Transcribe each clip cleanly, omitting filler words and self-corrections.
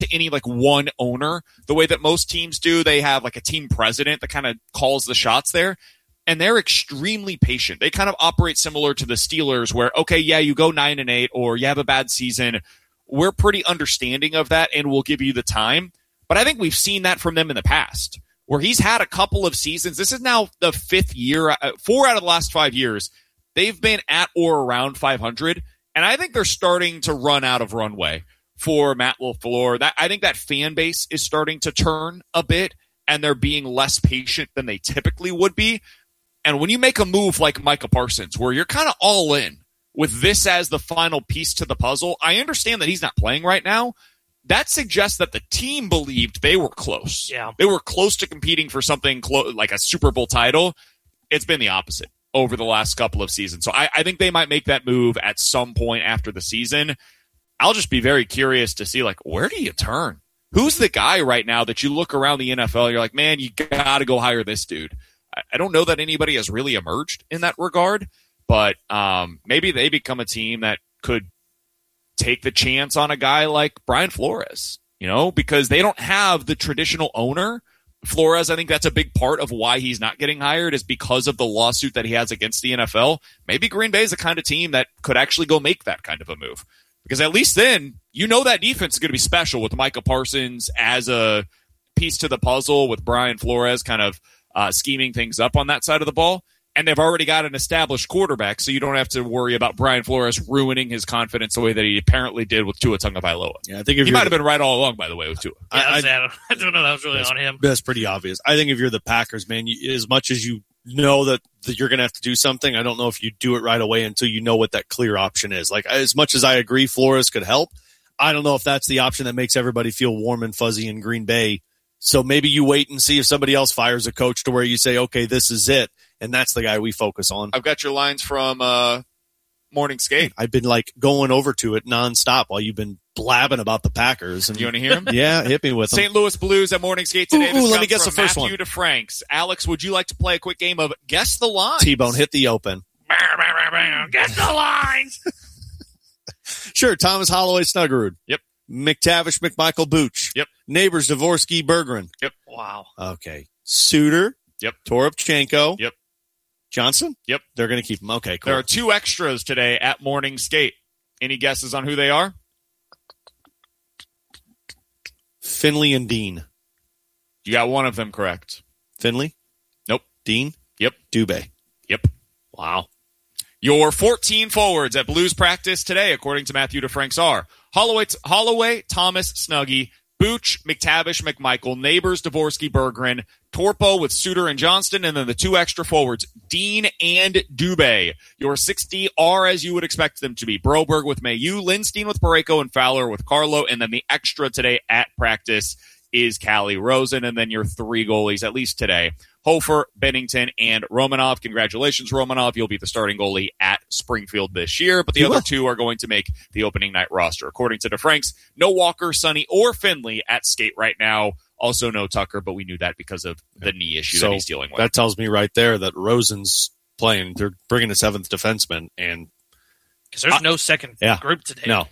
to any like one owner the way that most teams do. They have like a team president that kind of calls the shots there. And they're extremely patient. They kind of operate similar to the Steelers where, okay, yeah, you go 9-8 or you have a bad season. We're pretty understanding of that and we'll give you the time. But I think we've seen that from them in the past where he's had a couple of seasons. This is now the 5th year, 4 out of the last 5 years. They've been at or around 500. And I think they're starting to run out of runway for Matt LaFleur. I think that fan base is starting to turn a bit and they're being less patient than they typically would be. And when you make a move like Micah Parsons, where you're kind of all in with this as the final piece to the puzzle, I understand that he's not playing right now. That suggests that the team believed they were close. Yeah. They were close to competing for something like a Super Bowl title. It's been the opposite over the last couple of seasons. So I think they might make that move at some point after the season. I'll just be very curious to see, like, where do you turn? Who's the guy right now that you look around the NFL, you're like, man, you got to go hire this dude. I don't know that anybody has really emerged in that regard, but maybe they become a team that could take the chance on a guy like Brian Flores, because they don't have the traditional owner. Flores, I think that's a big part of why he's not getting hired is because of the lawsuit that he has against the NFL. Maybe Green Bay is the kind of team that could actually go make that kind of a move. Because at least then, that defense is going to be special with Micah Parsons as a piece to the puzzle with Brian Flores kind of scheming things up on that side of the ball. And they've already got an established quarterback, so you don't have to worry about Brian Flores ruining his confidence the way that he apparently did with Tua Tagovailoa. Yeah, I think he might have been right all along, by the way, with Tua. I don't know. That was really on him. That's pretty obvious. I think if you're the Packers, man, as much as you know that you're going to have to do something, I don't know if you do it right away until you know what that clear option is. Like, as much as I agree Flores could help, I don't know if that's the option that makes everybody feel warm and fuzzy in Green Bay. So maybe you wait and see if somebody else fires a coach to where you say, okay, this is it. And that's the guy we focus on. I've got your lines from Morning Skate. I've been going over to it nonstop while you've been blabbing about the Packers. And you want to hear them? Yeah, hit me with them. St. Louis Blues at Morning Skate today. Let me guess the first Matthew one. to Franks. Alex, would you like to play a quick game of Guess the Lines? T-Bone, hit the open. Guess the lines. Sure, Thomas Holloway Snuggerud. Yep. McTavish McMichael Booch. Yep. Neighbors Dvorsky Bergeron. Yep. Wow. Okay. Suter. Yep. Toropchenko. Yep. Johnson? Yep. They're going to keep him. Okay, cool. There are 2 extras today at Morning Skate. Any guesses on who they are? Finley and Dean. You got one of them correct. Finley? Nope. Dean? Yep. Dubé. Yep. Wow. Your 14 forwards at Blues practice today, according to Matthew DeFranks, are Holloway, Thomas, Snuggie, Booch, McTavish, McMichael, Neighbors, Dvorsky, Bergeron, Torpo with Suter and Johnston, and then the 2 extra forwards, Dean and Dubé. Your 60 are as you would expect them to be. Broberg with Mayu, Lindstein with Parayko, and Fowler with Carlo, and then the extra today at practice is Callie Rosen, and then your 3 goalies, at least today, Hofer, Bennington, and Romanov. Congratulations, Romanov. You'll be the starting goalie at Springfield this year, but the other 2 are going to make the opening night roster. According to DeFranks, no Walker, Sonny, or Finley at skate right now. Also no Tucker, but we knew that because of the knee issue that he's dealing with. That tells me right there that Rosen's playing. They're bringing a 7th defenseman, and because there's no second group today. No,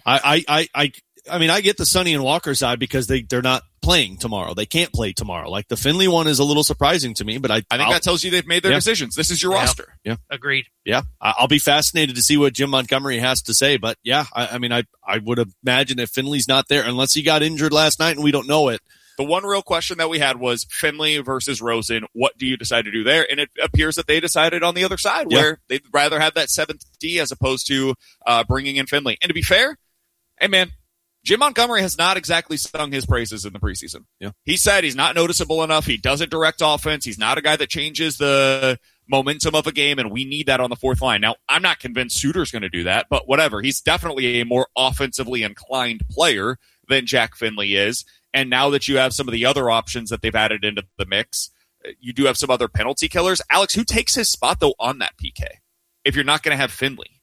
I mean, I get the Sonny and Walker side because they're not playing tomorrow. They can't play tomorrow. Like the Finley one is a little surprising to me, but I think that tells you they've made their decisions. This is your roster. Yeah. Agreed. Yeah. I'll be fascinated to see what Jim Montgomery has to say, but yeah, I mean, I would imagine if Finley's not there, unless he got injured last night and we don't know it. The one real question that we had was Finley versus Rosen. What do you decide to do there? And it appears that they decided on the other side where they'd rather have that 7th D as opposed to bringing in Finley. And to be fair, hey man, Jim Montgomery has not exactly sung his praises in the preseason. Yeah. He said he's not noticeable enough. He doesn't direct offense. He's not a guy that changes the momentum of a game, and we need that on the 4th line. Now, I'm not convinced Suter's going to do that, but whatever. He's definitely a more offensively inclined player than Jack Finley is. And now that you have some of the other options that they've added into the mix, you do have some other penalty killers. Alex, who takes his spot, though, on that PK if you're not going to have Finley?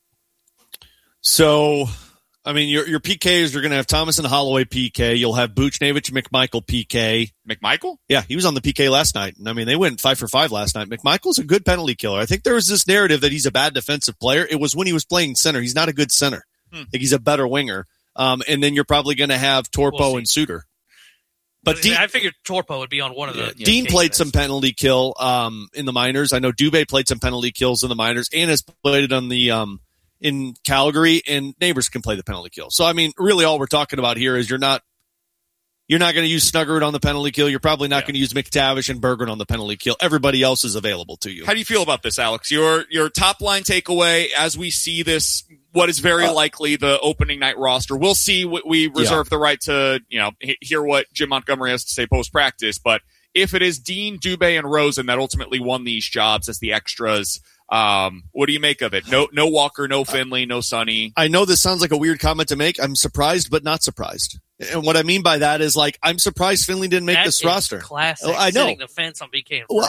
So, I mean, your PKs, you're going to have Thomas and Holloway PK. You'll have Buchnevich, McMichael PK. McMichael? Yeah, he was on the PK last night. And I mean, they went 5 for 5 last night. McMichael's a good penalty killer. I think there was this narrative that he's a bad defensive player. It was when he was playing center. He's not a good center. I think he's a better winger. And then you're probably going to have Torpo and Suter. But I figured Torpo would be on one of the. Dean played some penalty kill in the minors. I know Dubé played some penalty kills in the minors and has played it on the in Calgary, and Neighbors can play the penalty kill. So I mean, really, all we're talking about here is you're not going to use Snuggerud on the penalty kill. You're probably not going to use McTavish and Berggren on the penalty kill. Everybody else is available to you. How do you feel about this, Alex? Your top line takeaway as we see this, what is very likely the opening night roster. We'll see. We reserve the right to hear what Jim Montgomery has to say post practice. But if it is Dean, Dubé, and Rosen that ultimately won these jobs as the extras, what do you make of it? No Walker, no Finley, no Sonny. I know this sounds like a weird comment to make. I'm surprised, but not surprised. And what I mean by that is, like, I'm surprised Finley didn't make this roster. Classic. I know. Sitting the fence on BK. Well,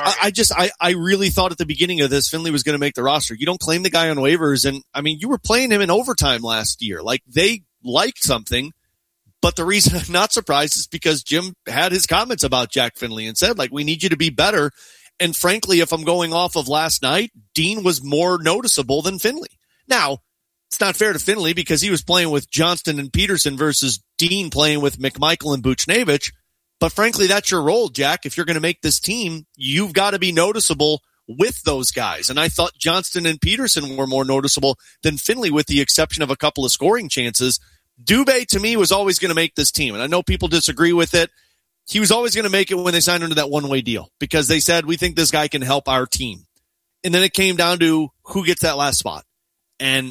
I really thought at the beginning of this Finley was going to make the roster. You don't claim the guy on waivers, and I mean, you were playing him in overtime last year. Like, they liked something, but the reason I'm not surprised is because Jim had his comments about Jack Finley and said, like, we need you to be better. And frankly, if I'm going off of last night, Dean was more noticeable than Finley. Now, it's not fair to Finley because he was playing with Johnston and Peterson versus Dean playing with McMichael and Buchnevich. But frankly, that's your role, Jack. If you're going to make this team, you've got to be noticeable with those guys. And I thought Johnston and Peterson were more noticeable than Finley, with the exception of a couple of scoring chances. Dubé, to me, was always going to make this team. And I know people disagree with it. He was always going to make it when they signed under that one-way deal because they said, we think this guy can help our team. And then it came down to who gets that last spot. And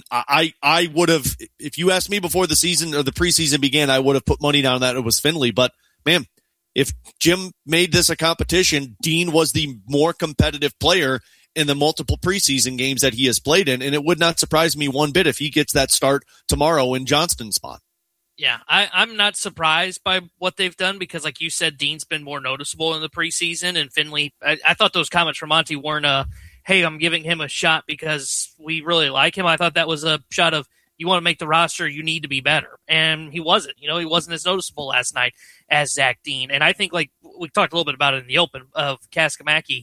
I would have, if you asked me before the season or the preseason began, I would have put money down that it was Finley. But, man, if Jim made this a competition, Dean was the more competitive player in the multiple preseason games that he has played in. And it would not surprise me one bit if he gets that start tomorrow in Johnston's spot. Yeah, I'm not surprised by what they've done because, like you said, Dean's been more noticeable in the preseason, and Finley, I thought those comments from Monty weren't hey, I'm giving him a shot because we really like him. I thought that was a shot of, you want to make the roster, you need to be better. And he wasn't. He wasn't as noticeable last night as Zach Dean. And I think, like, we talked a little bit about it in the open of Kaskimaki.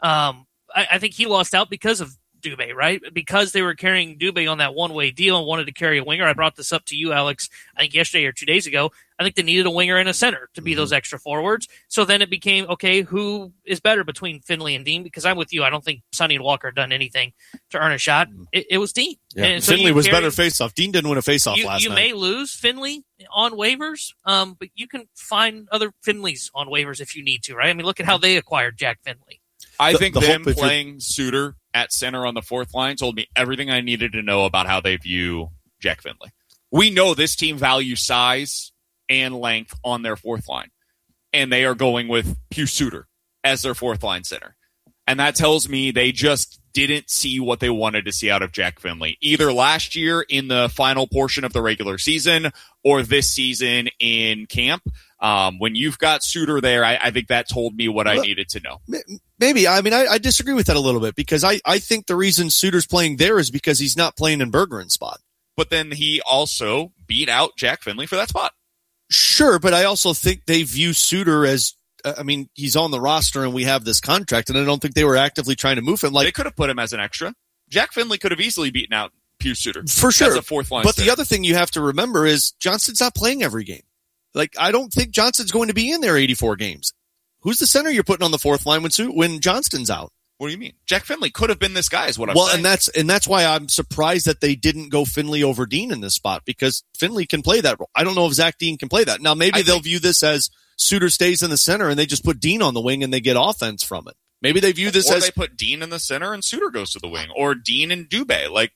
I think he lost out because of Dubé, right? Because they were carrying Dubé on that one-way deal and wanted to carry a winger. I brought this up to you, Alex, I think yesterday or 2 days ago. I think they needed a winger and a center to be those extra forwards. So then it became, okay, who is better between Finley and Dean? Because I'm with you. I don't think Sonny and Walker done anything to earn a shot. It was Dean. Yeah. And so Finley was better face-off. Dean didn't win a face-off last night. You may lose Finley on waivers, but you can find other Finleys on waivers if you need to, right? I mean, look at how they acquired Jack Finley. I think them playing Suter at center on the fourth line told me everything I needed to know about how they view Jack Finley. We know this team values size and length on their fourth line, and they are going with Pius Suter as their fourth line center. And that tells me they just didn't see what they wanted to see out of Jack Finley, either last year in the final portion of the regular season or this season in camp. When you've got Suter there, I think that told me what I needed to know. Maybe. I mean, I disagree with that a little bit because I think the reason Suter's playing there is because he's not playing in Berggren's spot. But then he also beat out Jack Finley for that spot. Sure, but I also think they view Suter as, I mean, he's on the roster and we have this contract, and I don't think they were actively trying to move him. Like, they could have put him as an extra. Jack Finley could have easily beaten out Pius Suter. For sure. As a fourth line But center. the other thing you have to remember is Johnston's not playing every game. Like, I don't think Johnston's going to be in there 84 games. Who's the center you're putting on the fourth line when Johnston's out? What do you mean? Jack Finley could have been this guy is what I'm saying. Well, and that's why I'm surprised that they didn't go Finley over Dean in this spot, because Finley can play that role. I don't know if Zach Dean can play that. Now, maybe they'll view this as Suter stays in the center and they just put Dean on the wing and they get offense from it. Maybe they view this as... they put Dean in the center and Suter goes to the wing, or Dean and Dubé. Like,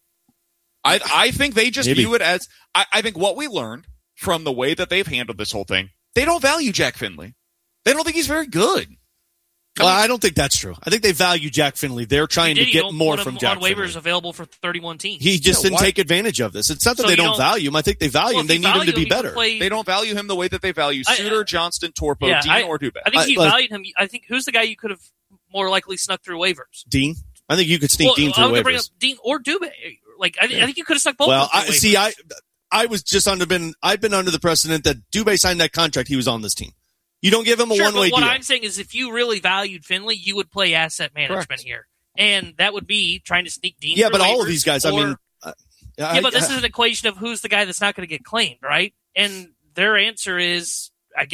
I think they just view it as... I think what we learned from the way that they've handled this whole thing, they don't value Jack Finley. They don't think he's very good. Well, I don't think that's true. I think they value Jack Finley. They're trying to get more from Jack Finley. On waivers available for 31 teams. He just didn't take advantage of this. It's not that they don't value him. I think they value him. They need him to be better. They don't value him the way that they value Suter, Johnston, Torpo, Dean, or Dubé. I think he valued him. I think who's the guy you could have more likely snuck through waivers? Dean. I think you could sneak Dean through waivers. Bring up Dean or Dubé. Like I think you could have snuck both. Well, I was just I've been under the precedent that Dubé signed that contract. He was on this team. You don't give him a one-way deal. What I'm saying is if you really valued Finley, you would play asset management here. And that would be trying to sneak Dean through but waivers, all of these guys, but this is an equation of who's the guy that's not going to get claimed, right? And their answer is, I guess,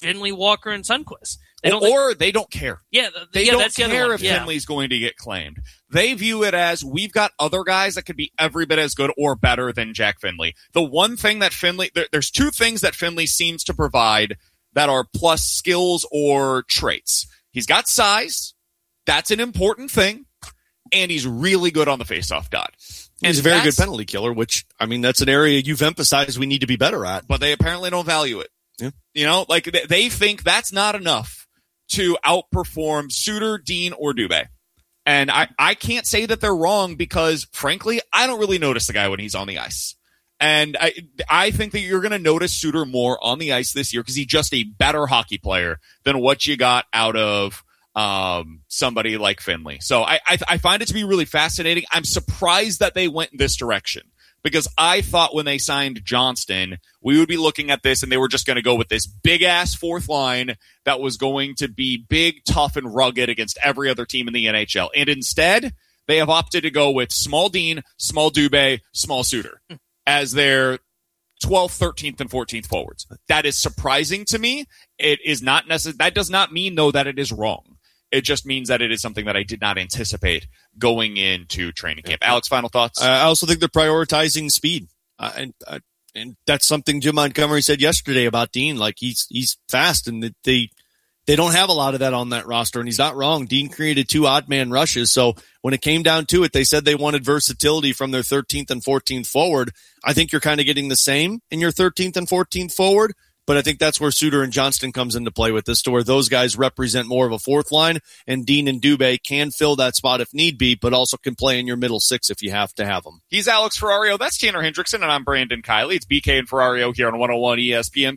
Finley, Walker, and Sundqvist. They don't care. They don't care if Finley's going to get claimed. They view it as we've got other guys that could be every bit as good or better than Jack Finley. The one thing that there's two things that Finley seems to provide that are plus skills or traits. He's got size. That's an important thing. And he's really good on the faceoff dot. And he's a very good penalty killer, which, I mean, that's an area you've emphasized we need to be better at. But they apparently don't value it. Yeah. You know, like they think that's not enough to outperform Suter, Dean, or Dubé. And I can't say that they're wrong because, frankly, I don't really notice the guy when he's on the ice. And I think that you're going to notice Suter more on the ice this year because he's just a better hockey player than what you got out of somebody like Finley. So I find it to be really fascinating. I'm surprised that they went in this direction because I thought when they signed Johnston, we would be looking at this and they were just going to go with this big ass fourth line that was going to be big, tough, and rugged against every other team in the NHL. And instead, they have opted to go with small Dean, small Dubé, small Suter as their 12th, 13th, and 14th forwards. That is surprising to me. It is not necessary. That does not mean, though, that it is wrong. It just means that it is something that I did not anticipate going into training camp. Alex, final thoughts? I also think they're prioritizing speed. And that's something Jim Montgomery said yesterday about Dean. Like, he's fast, and they don't have a lot of that on that roster, and he's not wrong. Dean created 2 odd man rushes, so when it came down to it, they said they wanted versatility from their 13th and 14th forward. I think you're kind of getting the same in your 13th and 14th forward, but I think that's where Suter and Johnston comes into play with this, to where those guys represent more of a fourth line, and Dean and Dubé can fill that spot if need be, but also can play in your middle six if you have to have them. He's Alex Ferrario. That's Tanner Hendrickson, and I'm Brandon Kiley. It's BK and Ferrario here on 101 ESPN.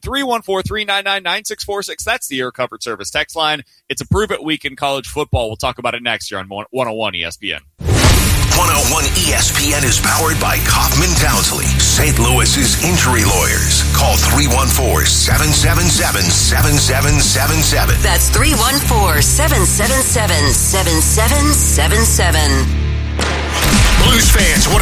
314-399-9646. That's the Air Covered Service text line. It's a Prove It week in college football. We'll talk about it next year on 101 ESPN. 101 ESPN is powered by Kaufman Townsley, St. Louis's injury lawyers. Call 314-777-7777. That's 314-777-7777. Blues fans want